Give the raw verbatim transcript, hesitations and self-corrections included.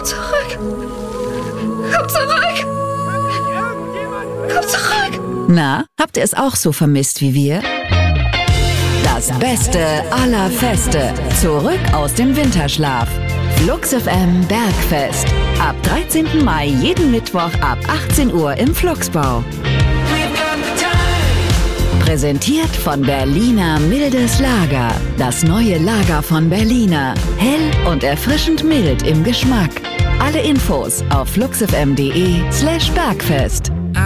zurück! Komm zurück! Komm zurück! Na, habt ihr es auch so vermisst wie wir? Das Beste aller Feste. Zurück aus dem Winterschlaf. Flux F M Bergfest. Ab dreizehnten Mai jeden Mittwoch ab achtzehn Uhr im Fluxbau. Präsentiert von Berliner Mildes Lager. Das neue Lager von Berliner. Hell und erfrischend mild im Geschmack. Alle Infos auf fluxfm punkt de slash Bergfest.